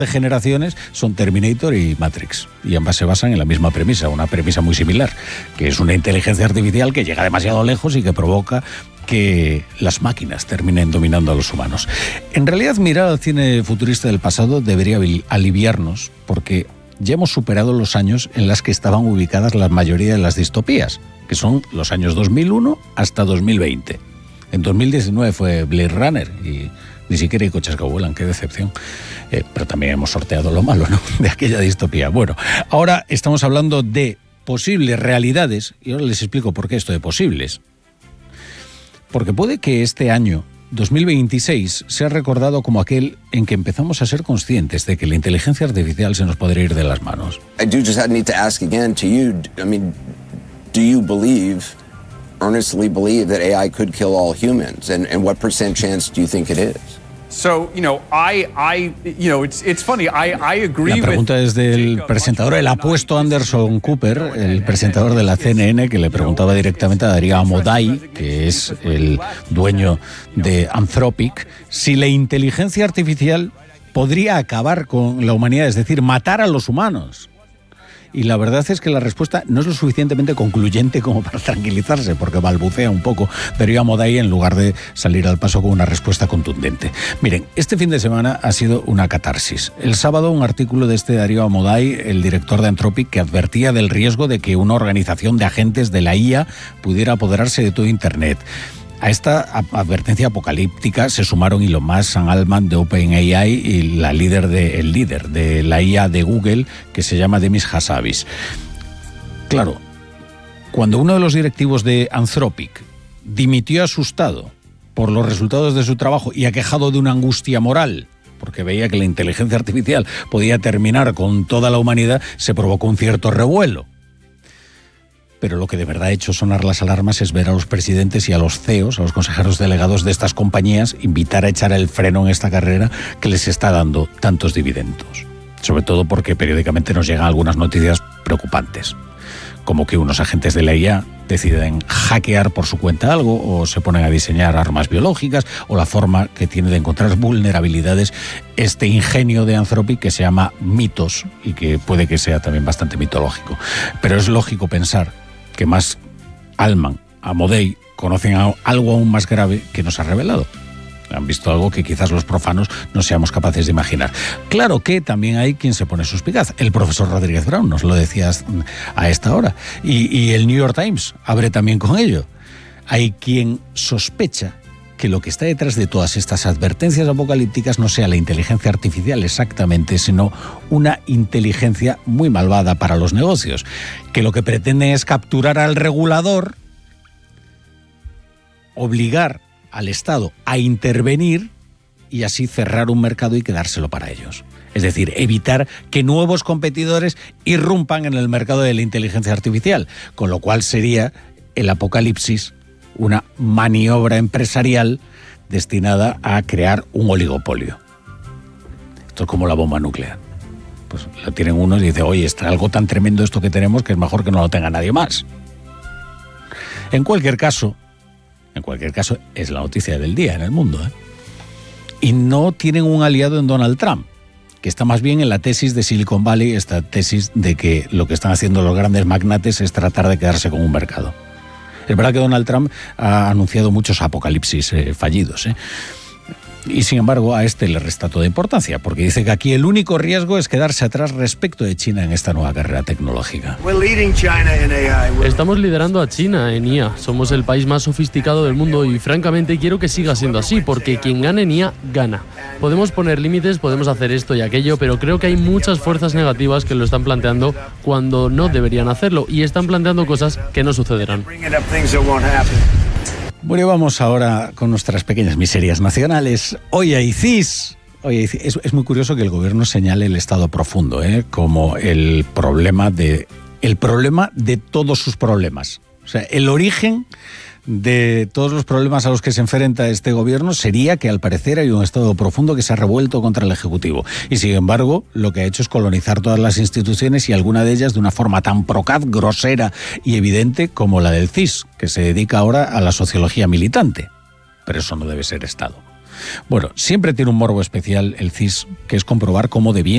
de generaciones son Terminator y Matrix, y ambas se basan en la misma premisa, una premisa muy similar, que es una inteligencia artificial que llega demasiado lejos y que provoca que las máquinas terminen dominando a los humanos. En realidad, mirar al cine futurista del pasado debería aliviarnos, porque ya hemos superado los años en los que estaban ubicadas la mayoría de las distopías, que son los años 2001 hasta 2020. En 2019 fue Blade Runner y ni siquiera hay coches que vuelan, qué decepción. Pero también hemos sorteado lo malo, ¿no?, de aquella distopía. Bueno, ahora estamos hablando de posibles realidades, y ahora les explico por qué esto de posibles. Porque puede que este año, 2026, sea recordado como aquel en que empezamos a ser conscientes de que la inteligencia artificial se nos podría ir de las manos. I do just need to ask again to you, I mean, do you earnestly believe that AI could kill all humans? And what % chance do you think it is? So, it's funny. I agree. La pregunta es del presentador, el apuesto Anderson Cooper, el presentador de la CNN, que le preguntaba directamente a Darío Amodei, que es el dueño de Anthropic, si la inteligencia artificial podría acabar con la humanidad, es decir, matar a los humanos. Y la verdad es que la respuesta no es lo suficientemente concluyente como para tranquilizarse, porque balbucea un poco Darío Amodei en lugar de salir al paso con una respuesta contundente. Miren, este fin de semana ha sido una catarsis. El sábado, un artículo de Darío Amodei, el director de Anthropic, que advertía del riesgo de que una organización de agentes de la IA pudiera apoderarse de todo Internet. A esta advertencia apocalíptica se sumaron Elon Musk, Sam Altman de OpenAI y el líder de la IA de Google, que se llama Demis Hassabis. Claro, cuando uno de los directivos de Anthropic dimitió asustado por los resultados de su trabajo y aquejado de una angustia moral, porque veía que la inteligencia artificial podía terminar con toda la humanidad, se provocó un cierto revuelo. Pero lo que de verdad ha hecho sonar las alarmas es ver a los presidentes y a los CEOs, a los consejeros delegados de estas compañías, invitar a echar el freno en esta carrera que les está dando tantos dividendos. Sobre todo porque periódicamente nos llegan algunas noticias preocupantes, como que unos agentes de la IA deciden hackear por su cuenta algo, o se ponen a diseñar armas biológicas, o la forma que tiene de encontrar vulnerabilidades este ingenio de Anthropic que se llama Mitos, y que puede que sea también bastante mitológico. Pero es lógico pensar que más Altman, Amodei, conocen algo aún más grave que nos ha revelado. Han visto algo que quizás los profanos no seamos capaces de imaginar. Claro que también hay quien se pone suspicaz. El profesor Rodríguez Brown nos lo decía a esta hora. Y el New York Times abre también con ello. Hay quien sospecha que lo que está detrás de todas estas advertencias apocalípticas no sea la inteligencia artificial exactamente, sino una inteligencia muy malvada para los negocios, que lo que pretende es capturar al regulador, obligar al Estado a intervenir y así cerrar un mercado y quedárselo para ellos. Es decir, evitar que nuevos competidores irrumpan en el mercado de la inteligencia artificial, con lo cual sería el apocalipsis una maniobra empresarial destinada a crear un oligopolio. Esto es como la bomba nuclear. Pues lo tienen unos y dicen, oye, está algo tan tremendo esto que tenemos que es mejor que no lo tenga nadie más. En cualquier caso, es la noticia del día en el mundo, ¿eh? Y no tienen un aliado en Donald Trump, que está más bien en la tesis de Silicon Valley, esta tesis de que lo que están haciendo los grandes magnates es tratar de quedarse con un mercado. Es verdad que Donald Trump ha anunciado muchos apocalipsis fallidos, ¿eh? Y sin embargo a este le resta toda importancia, porque dice que aquí el único riesgo es quedarse atrás respecto de China en esta nueva carrera tecnológica. Estamos liderando a China en IA. Somos el país más sofisticado del mundo y francamente quiero que siga siendo así, porque quien gane en IA, gana. Podemos poner límites, podemos hacer esto y aquello, pero creo que hay muchas fuerzas negativas que lo están planteando cuando no deberían hacerlo y están planteando cosas que no sucederán. Bueno, vamos ahora con nuestras pequeñas miserias nacionales. Hoy hay CIS. Es muy curioso que el gobierno señale el Estado profundo, como el problema de todos sus problemas. O sea, el origen de todos los problemas a los que se enfrenta este gobierno sería que al parecer hay un Estado profundo que se ha revuelto contra el Ejecutivo. Y sin embargo, lo que ha hecho es colonizar todas las instituciones y alguna de ellas de una forma tan procaz, grosera y evidente como la del CIS, que se dedica ahora a la sociología militante. Pero eso no debe ser Estado. Bueno, siempre tiene un morbo especial el CIS, que es comprobar cómo de bien